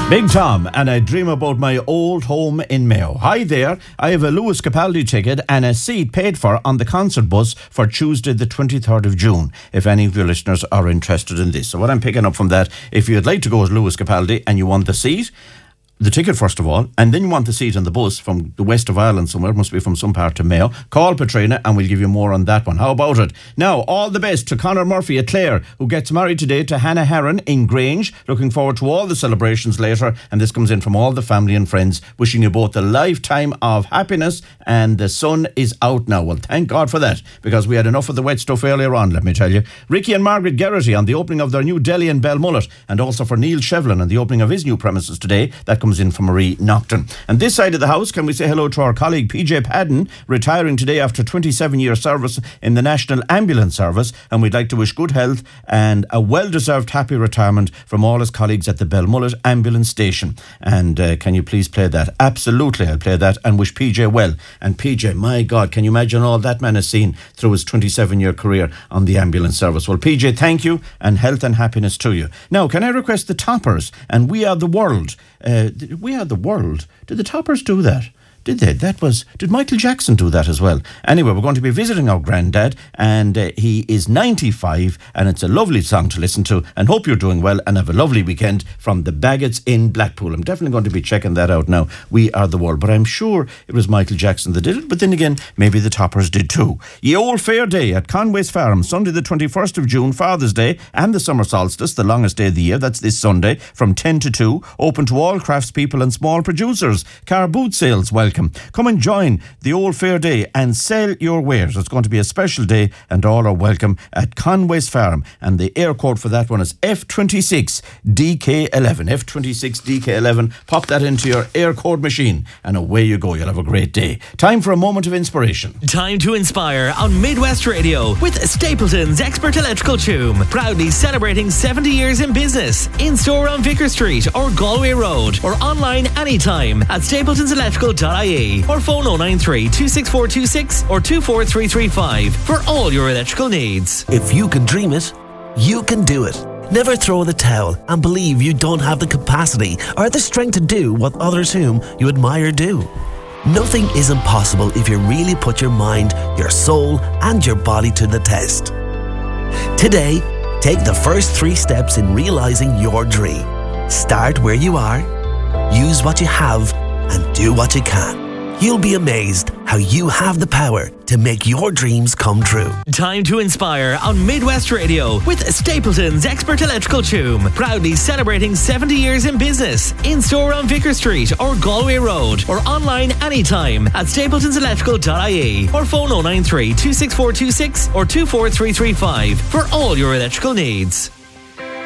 Big Tom, and I dream about my old home in Mayo. Hi there, I have a Lewis Capaldi ticket and a seat paid for on the concert bus for Tuesday the 23rd of June, if any of your listeners are interested in this. So what I'm picking up from that, if you'd like to go as Lewis Capaldi and you want the seat, the ticket first of all, and then you want the seat on the bus from the west of Ireland somewhere, must be from some part of Mayo, call Patrina and we'll give you more on that one. How about it? Now, all the best to Conor Murphy at Clare, who gets married today to Hannah Herron in Grange. Looking forward to all the celebrations later, and this comes in from all the family and friends, wishing you both a lifetime of happiness, and the sun is out now. Well, thank God for that, because we had enough of the wet stuff earlier on, let me tell you. Ricky and Margaret Geraghty on the opening of their new deli in Belmullet, and also for Neil Shevlin on the opening of his new premises today. That comes in from Marie Nocton. And this side of the house, can we say hello to our colleague PJ Padden, retiring today after 27 years service in the National Ambulance Service, and we'd like to wish good health and a well-deserved happy retirement from all his colleagues at the Belmullet Ambulance Station. And can you please play that? Absolutely, I'll play that and wish PJ well. And PJ, my God, can you imagine all that man has seen through his 27-year career on the ambulance service? Well, PJ, thank you, and health and happiness to you. Now, can I request the Toppers and We Are the World? We Are the World. Did the Toppers do that? Did they? Did Michael Jackson do that as well? Anyway, we're going to be visiting our granddad, and he is 95, and it's a lovely song to listen to, and hope you're doing well and have a lovely weekend from the Baggots in Blackpool. I'm definitely going to be checking that out now. We Are the World, but I'm sure it was Michael Jackson that did it, but then again, maybe the Toppers did too. Ye Old Fair Day at Conway's Farm, Sunday the 21st of June, Father's Day, and the summer solstice, the longest day of the year. That's this Sunday from 10 to 2, open to all craftspeople and small producers. Car boot sales, welcome. Come and join the Old Fair Day and sell your wares. It's going to be a special day, and all are welcome at Conway's Farm. And the air code for that one is F26DK11. F26DK11. Pop that into your air code machine, and away you go. You'll have a great day. Time for a moment of inspiration. Time to inspire on Midwest Radio with Stapleton's Expert Electrical Choom. Proudly celebrating 70 years in business. In store on Vicar Street or Galway Road, or online anytime at stapletonselectrical.ie. Or phone 093 26426 or 24335 for all your electrical needs. If you can dream it, you can do it. Never throw in the towel and believe you don't have the capacity or the strength to do what others whom you admire do. Nothing is impossible if you really put your mind, your soul, and your body to the test. Today, take the first 3 steps in realizing your dream. Start where you are, use what you have, and do what you can. You'll be amazed how you have the power to make your dreams come true. Time to inspire on Midwest Radio with Stapleton's Expert Electrical Choom. Proudly celebrating 70 years in business. In store on Vicar Street or Galway Road, or online anytime at stapletonselectrical.ie or phone 093 26426 or 24335 for all your electrical needs.